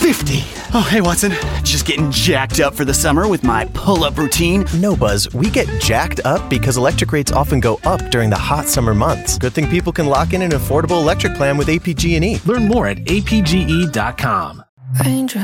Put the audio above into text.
50. Oh, hey, Watson. Just getting jacked up for the summer with my pull-up routine. No, Buzz. We get jacked up because electric rates often go up during the hot summer months. Good thing people can lock in an affordable electric plan with APG&E. Learn more at apge.com. Raindrop